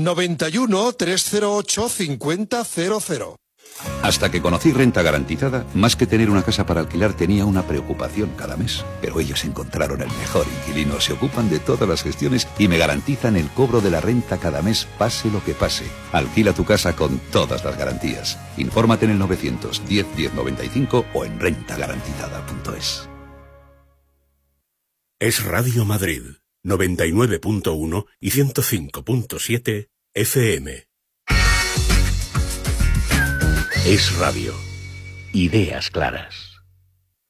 91 308 5000. Hasta que conocí Renta Garantizada, más que tener una casa para alquilar tenía una preocupación cada mes. Pero ellos encontraron el mejor inquilino, se ocupan de todas las gestiones y me garantizan el cobro de la renta cada mes, pase lo que pase. Alquila tu casa con todas las garantías. Infórmate en el 910 1095 o en rentagarantizada.es. Es Radio Madrid, 99.1 y 105.7 FM. Es Radio. Ideas claras.